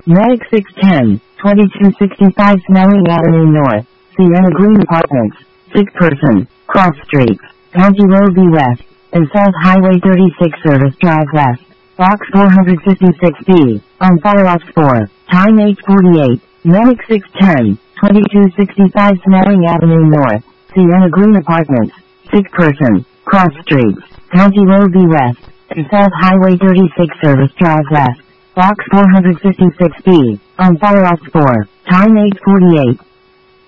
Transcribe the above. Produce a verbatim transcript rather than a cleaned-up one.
Medic six ten, twenty-two sixty-five Snelling Avenue North, Sienna Green Apartments, sick person, cross streets, County Road B West, and South Highway thirty-six Service Drive West, Box four fifty-six B, on fire ops four, time eight forty-eight, Medic six ten, twenty-two sixty-five Snelling Avenue North, Sienna Green Apartments, sick person, cross streets, County Road B West, and South Highway thirty-six Service Drive West, Box four fifty-six B, on fire ops four, time eight forty-eight.